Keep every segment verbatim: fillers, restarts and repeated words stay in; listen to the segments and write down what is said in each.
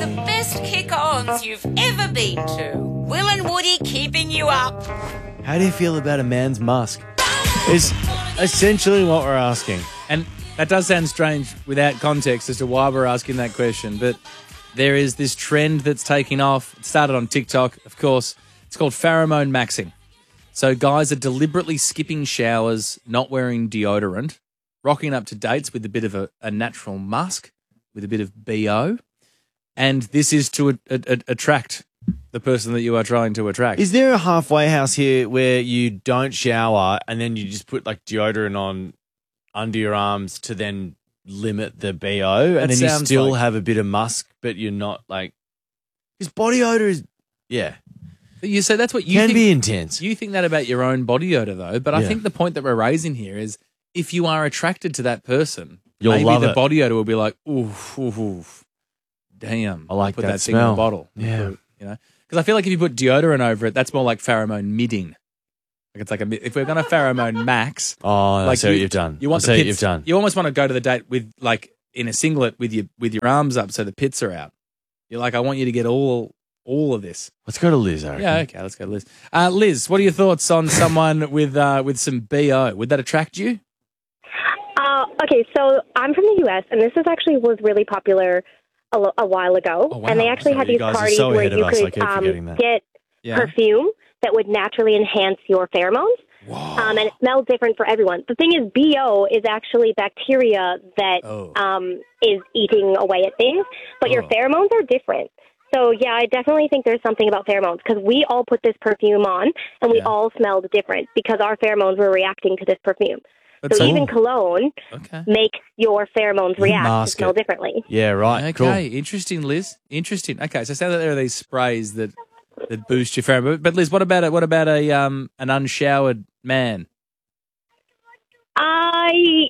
the best kick-ons you've ever been to. Will and Woody keeping you up. How do you feel about a man's musk? Is essentially what we're asking. And that does sound strange without context as to why we're asking that question, but there is this trend that's taking off. It started on TikTok, of course. It's called pheromone maxing. So guys are deliberately skipping showers, not wearing deodorant, rocking up to dates with a bit of a, a natural musk, with a bit of B O, and this is to a, a, a, attract the person that you are trying to attract. Is there a halfway house here where you don't shower and then you just put like deodorant on under your arms to then limit the B O, That and then you sounds still like- have a bit of musk, but you're not like... Because body odor is... Yeah. You say that's what you Can think, be intense. You think that about your own body odor, though. But I Yeah. think the point that we're raising here is if you are attracted to that person, You'll maybe love the it. body odor will be like, oof, oof, oof. Damn. I like put that that, thing in smell. a bottle. Yeah. You know? Because I feel like if you put deodorant over it, that's more like pheromone midding. Like it's like a, mid- if we're going to pheromone max, Oh, I like see what you've done. You want I the see what pits, you've done. You almost want to go to the date with like in a singlet with your with your arms up so the pits are out. You're like, I want you to get all all of this. Let's go to Liz, I reckon. Yeah, okay, let's go to Liz. Uh, Liz, what are your thoughts on someone with uh, with some B O? Would that attract you? Uh, okay, so I'm from the U S, and this is actually was really popular a, lo- a while ago. Oh, wow. And they actually So had you these guys are parties so where ahead of you us, I could keep forgetting um, that. get Yeah. perfume that would naturally enhance your pheromones. Um, and it smells different for everyone. The thing is, B O is actually bacteria that Oh. um, is eating away at things, but your Oh. pheromones are different. So, yeah, I definitely think there's something about pheromones because we all put this perfume on and we Yeah. all smelled different because our pheromones were reacting to this perfume. But So so- even cologne Okay. makes your pheromones react to mask smell it. differently. Yeah, right. Okay, interesting, Liz. Interesting. Okay, so it sounds like there are these sprays that, that boost your pheromone. But Liz, what about a, what about a um an unshowered man? I,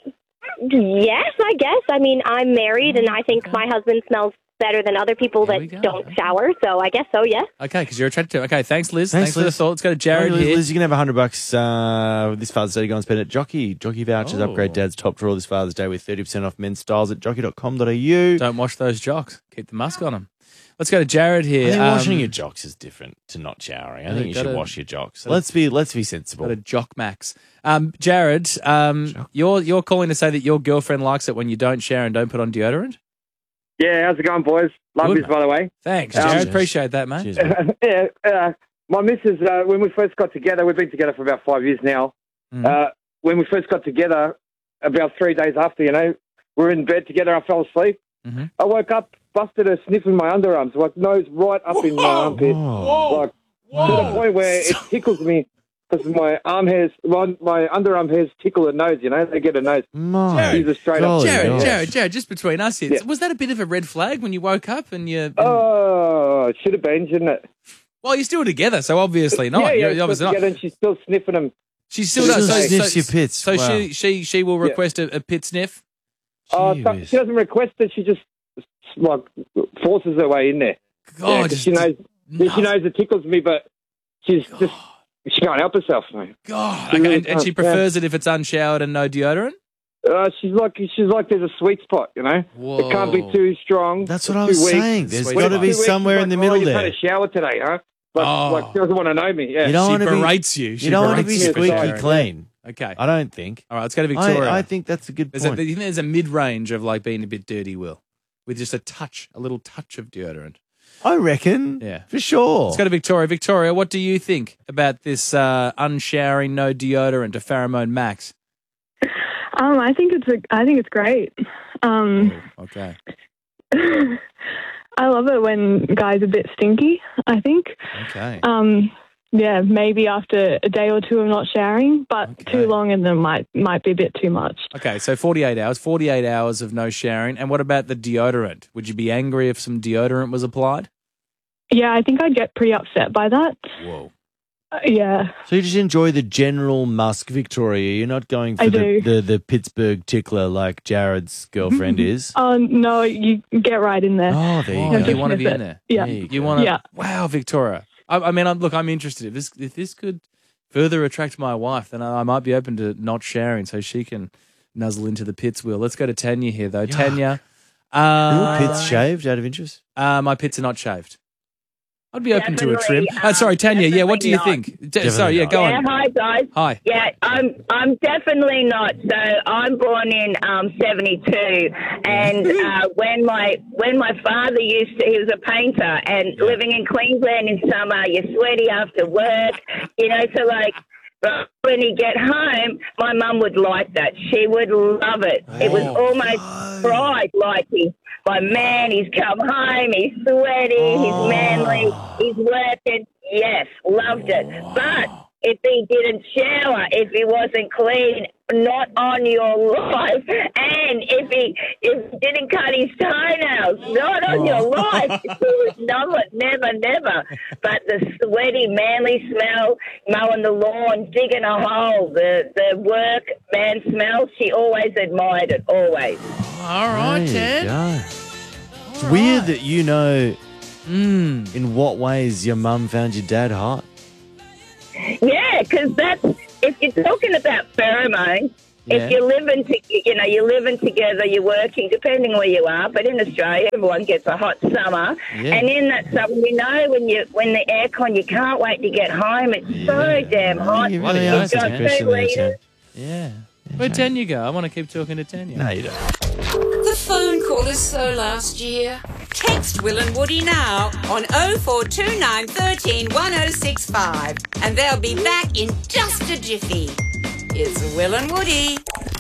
yes, I guess. I mean, I'm married and I think my husband smells better than other people There we that go. don't Okay. shower. So I guess so, yes. Okay, because you're attracted to him. Okay, thanks, Liz. Thanks, Thanks, for the Liz. thought. Let's go to Jared Liz, here. Liz, you can have a hundred bucks uh, this Father's Day to go and spend at Jockey. Jockey vouchers Oh. upgrade Dad's top drawer this Father's Day with thirty percent off men's styles at jockey dot com dot a u. Don't wash those jocks. Keep the musk on them. Let's go to Jared I here. think Um, washing your jocks is different to not showering. I Yeah, think you should gotta- wash your jocks. gotta- Let's be let's be sensible. Got a jock max. Um, Jared, um, Jock. you're you're calling to say that your girlfriend likes it when you don't shower and don't put on deodorant? Yeah, how's it going, boys? Love Good, this, by the way. Thanks, Um, Jared. Appreciate that, mate. Cheers, mate. yeah, uh, my missus, uh, when we first got together, we've been together for about five years now. Mhm. Uh, when we first got together, about three days after, you know, we were in bed together. I fell asleep. Mhm. I woke up, busted a sniff in my underarms, like nose right up in my armpit, Oh. like to the point where it tickles me because my arm hairs, my, my underarm hairs tickle a nose. You know, they get a nose. My He's a straight up- golly Jared, gosh. Jared, Jared, just between us here, Yeah. was that a bit of a red flag when you woke up and you? and- Oh, it should have been, shouldn't it? well, you're still together, so obviously not. yeah, yeah, You're it's obviously together, not. and she's still sniffing them. She still She does. still So, sniffs so, your pits. So Wow. she she she will Yeah. request a, a pit sniff. Oh, Gee so- whiz. she doesn't request it. She just like forces her way in there. God, Yeah, 'cause just, she knows. yeah, she nuts. knows it tickles me, but she's just she can't help herself, mate. God, okay, and, and she Yeah. prefers it if it's unshowered and no deodorant. Uh, she's like she's like there's a sweet spot, you know. Whoa. It can't be too strong. That's or what I too was weak. saying. There's Sweet got to spot. be Too weak, somewhere she's in the like, middle oh, you've there. had a shower today, huh? Like, Oh. like she doesn't want to know me. Yeah. You don't She want to be berates you. She You don't want to be berates you for squeaky showering. clean. Okay. I don't think. All right, let's go to Victoria. I, I think that's a good There's a, point. you think there's a mid range of like being a bit dirty, Will, with just a touch, a little touch of deodorant. I reckon. Yeah. For sure. Let's go to Victoria. Victoria, what do you think about this uh, unshowering, no deodorant, a pheromone max? Um, I think it's a, I think it's great. Um, Oh, okay. I love it when guys are a bit stinky. I think. Okay. Um, yeah, maybe after a day or two of not showering, but Okay. too long and then might might be a bit too much. Okay, so forty-eight hours, forty-eight hours of no showering. And what about the deodorant? Would you be angry if some deodorant was applied? Yeah, I think I'd get pretty upset by that. Whoa. Uh, yeah, So you just enjoy the general musk, Victoria. You're not going for I the, do. the, the Pittsburgh tickler like Jared's girlfriend is. Oh no, you get right in there. Oh, there you Oh, go. you Just want to miss be it. in there? Yeah. There you You go. want to? Yeah. Wow, Victoria. I, I mean, I'm, look, I'm interested. If this if this could further attract my wife, then I, I might be open to not sharing so she can nuzzle into the pits. Will let's go to Tanya here though. Yuck. Tanya, Uh, Your pits shaved out of interest? uh, my pits are not shaved. I'd be open to a trim. Definitely, Oh, sorry, Tanya. Yeah, what do you definitely think? D- sorry, yeah, not. go Yeah, on. hi guys. Hi. Yeah, I'm I'm definitely not. So I'm born in um, seventy-two, and uh, when my when my father used to, he was a painter, and living in Queensland in summer, you're sweaty after work, you know. So like when you get home, my mum would like that. She would love it. It was almost pride, like he, my man, he's come home, he's sweaty, he's manly, he's working. Yes, loved it. But if he didn't shower, if he wasn't clean, not on your life. And if he if he didn't cut his toenails, not on your life. It was never, never, never. But the sweaty, manly smell, mowing the lawn, digging a hole, the, the work man smell, she always admired it, always. All right, There you Ted. go. It's weird that you know Mm. in what ways your mum found your dad hot. Yeah, because that's, if you're talking about pheromones, Yeah. if you're living, to, you know, you're living together, you're working, depending where you are. But in Australia, everyone gets a hot summer, Yeah. and in that summer, you know, when you when the aircon, you can't wait to get home. It's so damn hot. You Bloody really hell, are that's such a a question two there, Sam. litres. Yeah. Where'd Tanya go? I want to keep talking to Tanya. No, you don't. The phone call is so last year. Text Will and Woody now on oh four two nine, one three, one oh six five and they'll be back in just a jiffy. It's Will and Woody.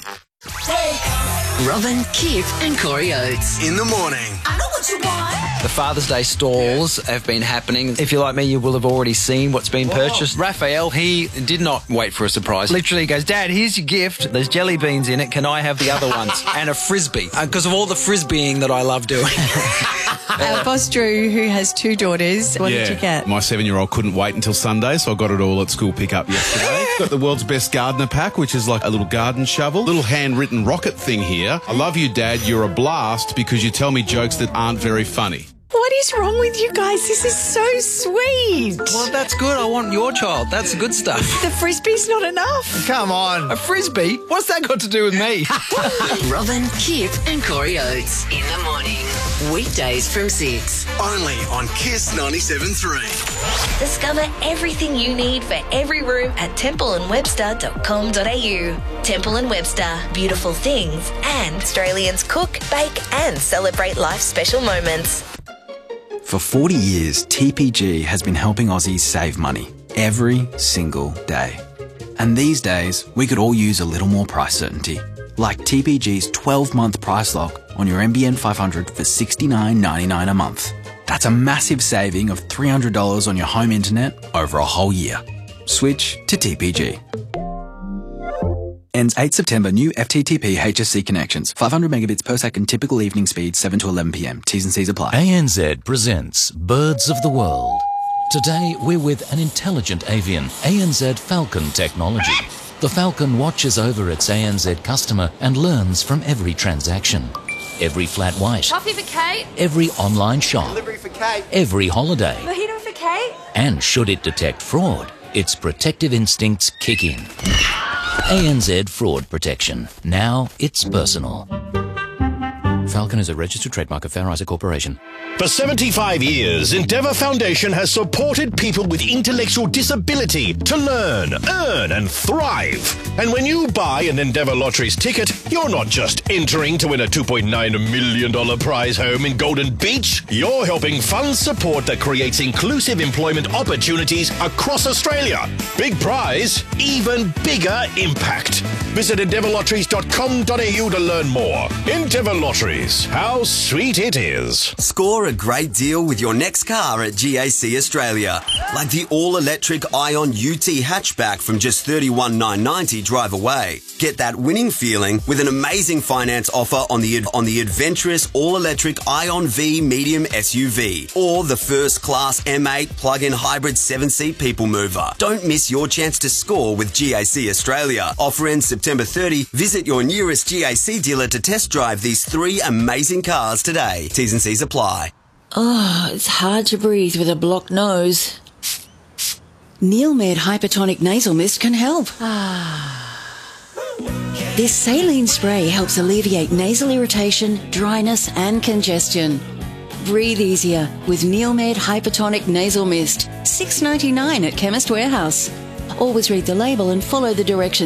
Robin, Kip and Corey Oates. In the morning. I know what you want. The Father's Day stalls have been happening. If you're like me, you will have already seen what's been purchased. Raphael, he did not wait for a surprise. Literally goes, Dad, here's your gift. There's jelly beans in it. Can I have the other ones? And a Frisbee. Because of all the Frisbeeing that I love doing. Our boss Drew, who has two daughters, what did you get? My seven-year-old couldn't wait until Sunday, so I got it all at school pickup yesterday. Got the world's best gardener pack, which is like a little garden shovel. Little handwritten rocket thing here. I love you, Dad. You're a blast because you tell me jokes that aren't very funny. What is wrong with you guys? This is so sweet. Well, that's good. I want your child. That's good stuff. The Frisbee's not enough. Come on. A Frisbee? What's that got to do with me? Robin, Kip and Corey Oates. In the morning. Weekdays from six. Only on Kiss ninety-seven point three. Discover everything you need for every room at temple and webster dot com dot a u. Temple and Webster, beautiful things, and Australians cook, bake, and celebrate life's special moments. For forty years, T P G has been helping Aussies save money every single day. And these days, we could all use a little more price certainty. Like T P G's twelve-month price lock on your N B N five hundred for sixty-nine ninety-nine a month. That's a massive saving of three hundred dollars on your home internet over a whole year. Switch to T P G. Ends eighth September. New F T T P H S C connections. five hundred megabits per second typical evening speed, seven to eleven p m. T's and C's apply. A N Z presents Birds of the World. Today we're with an intelligent avian, A N Z Falcon technology. The Falcon watches over its A N Z customer and learns from every transaction. Every flat white. Coffee for Kate. Every online shop. Delivery for Kate. Every holiday. Mojito for Kate. And should it detect fraud, its protective instincts kick in. A N Z Fraud Protection. Now it's personal. Falcon is a registered trademark of Fair Isaac Corporation. For seventy-five years, Endeavour Foundation has supported people with intellectual disability to learn, earn and thrive. And when you buy an Endeavour Lotteries ticket, you're not just entering to win a two point nine million dollars prize home in Golden Beach. You're helping fund support that creates inclusive employment opportunities across Australia. Big prize, even bigger impact. Visit endeavour lotteries dot com dot a u to learn more. Endeavour Lotteries, how sweet it is. Score a great deal with your next car at G A C Australia. Like the all-electric Ion U T hatchback from just thirty-one thousand nine hundred ninety dollars drive away. Get that winning feeling with an amazing finance offer on the on the adventurous all-electric Ion V medium S U V or the first-class M eight plug-in hybrid seven-seat people mover. Don't miss your chance to score with G A C Australia. Offer ends September thirtieth. Visit your nearest G A C dealer to test drive these three amazing cars today. T's and C's apply. Oh, it's hard to breathe with a blocked nose. Neil Med Hypertonic Nasal Mist can help. Ah. This saline spray helps alleviate nasal irritation, dryness and congestion. Breathe easier with Neomed Hypertonic Nasal Mist, six dollars ninety-nine at Chemist Warehouse. Always read the label and follow the directions